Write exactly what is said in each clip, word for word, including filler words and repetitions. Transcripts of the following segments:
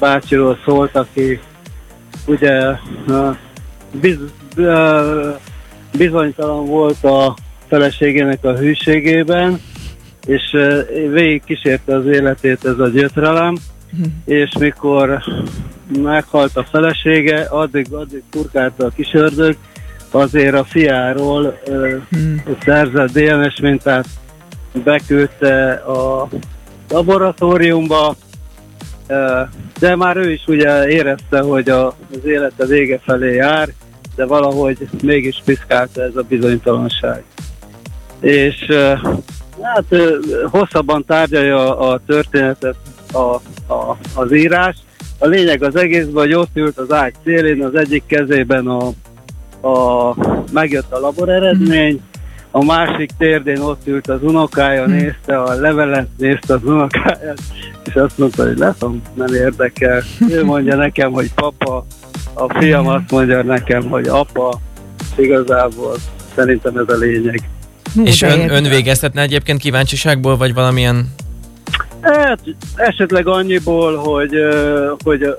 bácsiról szólt, aki ugye biz, bizonytalan volt a feleségének a hűségében, és végig kísérte az életét ez a gyötrelem, és mikor meghalt a felesége, addig, addig turkálta a kis ördög, azért a fiáról hmm. szerzett dé en es mintát, beküldte a laboratóriumba, de már ő is ugye érezte, hogy a, az élete vége felé jár, de valahogy mégis piszkálta ez a bizonytalanság. És hát hosszabban tárgyalja a történetet a, a, az írás. A lényeg az egészben, hogy ott ült az ágy szélén, az egyik kezében a, a, megjött a labor eredmény, a másik térdén ott ült az unokája, nézte a levelet, nézte az unokáját, és azt mondta, hogy látom, nem érdekel. Ő mondja nekem, hogy papa, a fiam azt mondja nekem, hogy apa, igazából szerintem ez a lényeg. És ön, ön végeztetne egyébként kíváncsiságból, vagy valamilyen? Hát, esetleg annyiból, hogy, hogy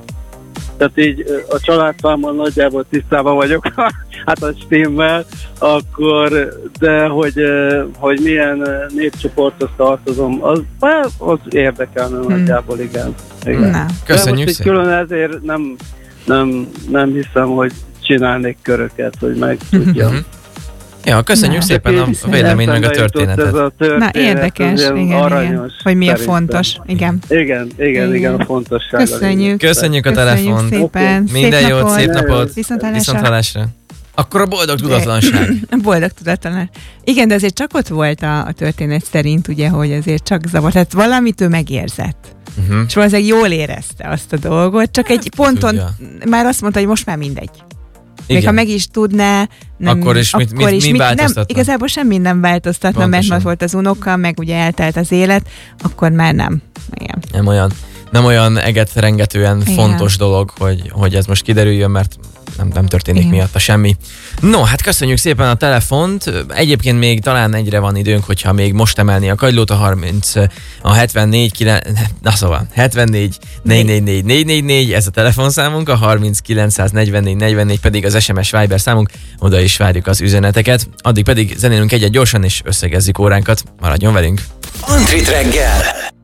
tehát így a családfámmal nagyjából tisztában vagyok, hát a stimmel, akkor, de hogy, hogy milyen népcsoporthoz tartozom, az, az érdekelne hmm. nagyjából, igen. igen. Na. Köszönjük most szépen. Külön ezért nem, nem, nem hiszem, hogy csinálnék köröket, hogy meg tudjam. Ja, köszönjük Na. szépen a vélemény meg a történetet. A történet, Na, érdekes, igen, igen, hogy milyen szerintem. fontos. Igen. Igen, igen, igen, a fontossága. Köszönjük. Köszönjük a telefont. Köszönjük szépen. Minden Szép jót, napot. szép napot. Viszonthallásra. Viszonthallásra. Akkor a boldog tudatlanság. Boldog tudatlanság. Igen, de azért csak ott volt a, a történet szerint, ugye, hogy azért csak zavart. Tehát valamit ő megérzett. Uh-huh. És valószínűleg jól érezte azt a dolgot, csak egy ponton tudja. Már azt mondta, hogy most már mindegy. Igen. Még ha meg is tudná, nem, akkor is mit, akkor mit, is mit változtatna? Nem, igazából semmi nem változtatna, Pontosan. Mert volt az unoka, meg ugye eltelt az élet, akkor már nem. Igen. Nem olyan, nem olyan eget-rengetően Igen. fontos dolog, hogy, hogy ez most kiderüljön, mert nem, nem történik Igen. miatta semmi. No, hát köszönjük szépen a telefont. Egyébként még talán egyre van időnk, hogyha még most emelni a kagylót, a harminc, a hetvennégy, kilenc, na szóval, hetvennégy, négyszáznegyvennégy, négyszáznegyvennégy, ez a telefonszámunk, a harminc kilencszáznegyvennégy, negyvennégy pedig az es em es Viber számunk, oda is várjuk az üzeneteket. Addig pedig zenélünk egyet gyorsan, és összegezzük óránkat. Maradjon velünk! Antrit reggel!